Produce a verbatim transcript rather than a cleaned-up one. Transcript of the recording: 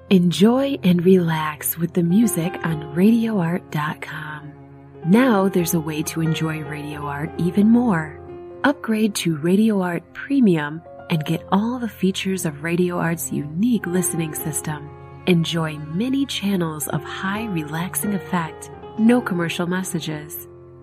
Enjoy and relax with the music on radio art dot com. Now there's a way to enjoy Radio Art even more. Upgrade to Radio Art Premium and get all the features of Radio Art's unique listening system. Enjoy many channels of high relaxing effect, no commercial messages.